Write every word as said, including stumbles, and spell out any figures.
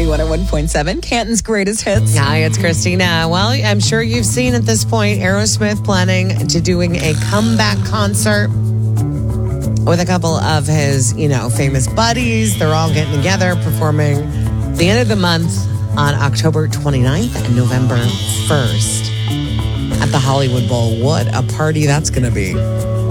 K one oh one point seven, Canton's greatest hits. Hi, it's Christina. Well, I'm sure you've seen at this point Aerosmith planning to doing a comeback concert with a couple of his, you know, famous buddies. They're all getting together, performing the end of the month on October twenty-ninth and November first at the Hollywood Bowl. What a party that's going to be.